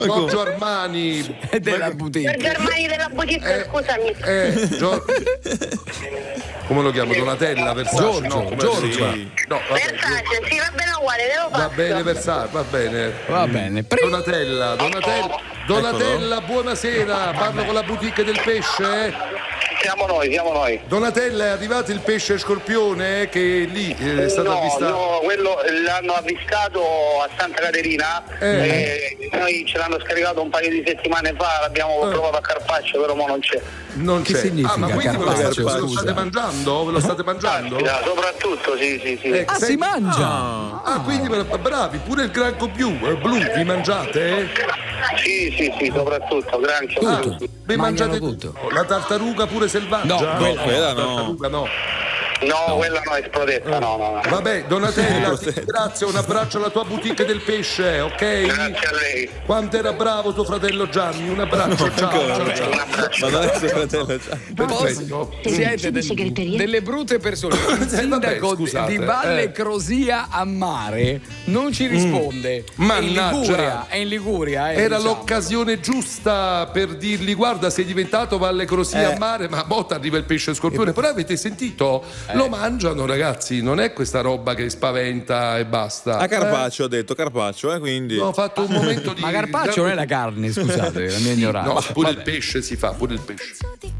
Giorgio Armani della boutique. Giorgio Armani della boutique, scusami. Come lo chiamo? Donatella, Versace? Giorgio. No, Versace, sì, va bene uguale, te lo passo. va bene, Versace, va bene. Va bene. Donatella, buonasera. Parlo con la boutique del pesce. Siamo noi. Donatella, è arrivato il pesce scorpione che lì è stato avvistato? No, quello l'hanno avvistato a Santa Caterina noi ce l'hanno scaricato un paio di settimane fa, l'abbiamo provato a Carpaccio, però mo non c'è. Non Che c'è. significa ma quindi ve lo Carpaccio, state scusa? mangiando? Ve lo state mangiando? Soprattutto, sì. Si mangia! Quindi bravi, pure il granco blu, vi mangiate? Sì, soprattutto, granchio. Tutto. Vi mangiate tutto. La tartaruga pure selvaggia? No, quella no. Tartaruga no. No, quella no, è protetta, no. Vabbè, Donatella, grazie, un abbraccio alla tua boutique del pesce, ok? Grazie a lei. Quanto era bravo tuo fratello Gianni, un abbraccio, ciao. Un abbraccio. Ma non è suo fratello Gianni. Perfetto. Siete delle brutte persone. Il sindaco scusate, di Valle Crosia a Mare non ci risponde. Mannaggia. È in Liguria. Era diciamo. l'occasione giusta per dirgli: guarda, sei diventato Valle Crosia a mare, ma a botta arriva il pesce scorpione. Però avete sentito? Lo mangiano, ragazzi, non è questa roba che spaventa e basta. A Carpaccio ho detto, Carpaccio, quindi. Ho fatto un momento di. Ma Carpaccio non è la carne, scusate, la mia ignoranza. No, pure il pesce si fa, pure il pesce.